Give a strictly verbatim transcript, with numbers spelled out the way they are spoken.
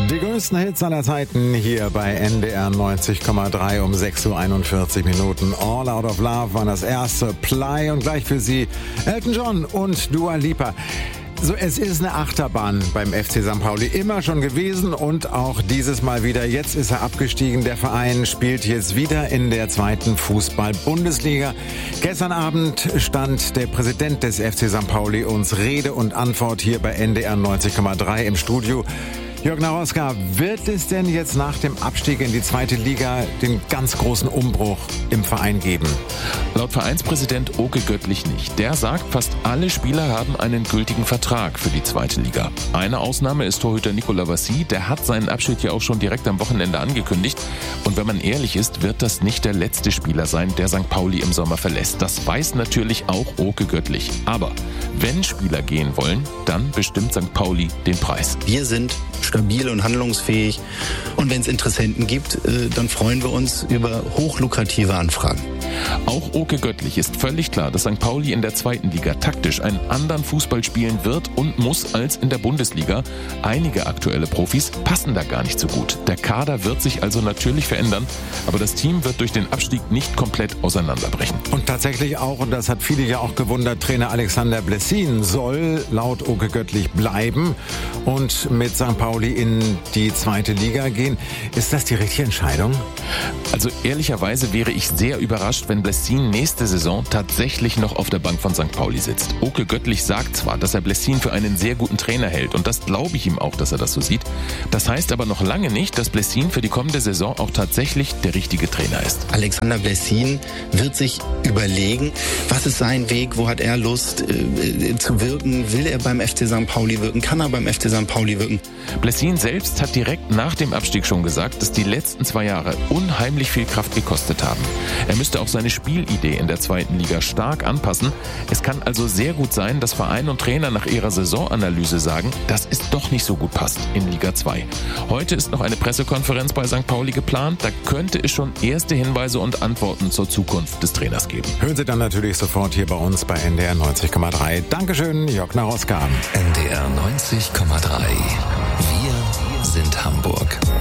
Die größten Hits aller Zeiten hier bei N D R neunzig Komma drei um sechs Uhr einundvierzig Minuten. All Out of Love war das erste. Play und gleich für Sie Elton John und Dua Lipa. So, es ist eine Achterbahn beim F C Sankt Pauli immer schon gewesen und auch dieses Mal wieder. Jetzt ist er abgestiegen. Der Verein spielt jetzt wieder in der zweiten Fußball-Bundesliga. Gestern Abend stand der Präsident des F C Sankt Pauli uns Rede und Antwort hier bei N D R neunzig Komma drei im Studio. Jörg Naroska, wird es denn jetzt nach dem Abstieg in die zweite Liga den ganz großen Umbruch im Verein geben? Laut Vereinspräsident Oke Göttlich nicht. Der sagt, fast alle Spieler haben einen gültigen Vertrag für die zweite Liga. Eine Ausnahme ist Torhüter Nicolas Vassy. Der hat seinen Abschied ja auch schon direkt am Wochenende angekündigt. Und wenn man ehrlich ist, wird das nicht der letzte Spieler sein, der Sankt Pauli im Sommer verlässt. Das weiß natürlich auch Oke Göttlich. Aber wenn Spieler gehen wollen, dann bestimmt Sankt Pauli den Preis. Wir sind stabil und handlungsfähig. Und wenn es Interessenten gibt, dann freuen wir uns über hochlukrative Anfragen. Auch Oke Göttlich ist völlig klar, dass Sankt Pauli in der zweiten Liga taktisch einen anderen Fußball spielen wird und muss als in der Bundesliga. Einige aktuelle Profis passen da gar nicht so gut. Der Kader wird sich also natürlich verändern, aber das Team wird durch den Abstieg nicht komplett auseinanderbrechen. Und tatsächlich auch, und das hat viele ja auch gewundert, Trainer Alexander Blessin soll laut Oke Göttlich bleiben und mit Sankt Pauli in die zweite Liga gehen. Ist das die richtige Entscheidung? Also ehrlicherweise wäre ich sehr überrascht, wenn Blessin nächste Saison tatsächlich noch auf der Bank von Sankt Pauli sitzt. Oke Göttlich sagt zwar, dass er Blessin für einen sehr guten Trainer hält und das glaube ich ihm auch, dass er das so sieht. Das heißt aber noch lange nicht, dass Blessin für die kommende Saison auch tatsächlich der richtige Trainer ist. Alexander Blessin wird sich überlegen, was ist sein Weg, wo hat er Lust äh, zu wirken, will er beim F C Sankt Pauli wirken, kann er beim F C Sankt Pauli wirken. Blessin selbst hat direkt nach dem Abstieg schon gesagt, dass die letzten zwei Jahre unheimlich viel Kraft gekostet haben. Er müsste auch seine Spielidee in der zweiten Liga stark anpassen. Es kann also sehr gut sein, dass Verein und Trainer nach ihrer Saisonanalyse sagen, dass es doch nicht so gut passt in Liga zwei. Heute ist noch eine Pressekonferenz bei Sankt Pauli geplant. Da könnte es schon erste Hinweise und Antworten zur Zukunft des Trainers geben. Hören Sie dann natürlich sofort hier bei uns bei N D R neunzig Komma drei. Dankeschön, Jörg Naroska. N D R neunzig Komma drei. Wir sind Hamburg.